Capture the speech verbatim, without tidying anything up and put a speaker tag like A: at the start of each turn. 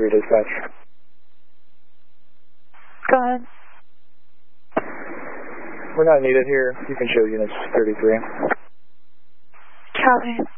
A: thirty-three dispatch.
B: Go ahead.
A: We're not needed here. You can show units thirty-three.
B: Copy.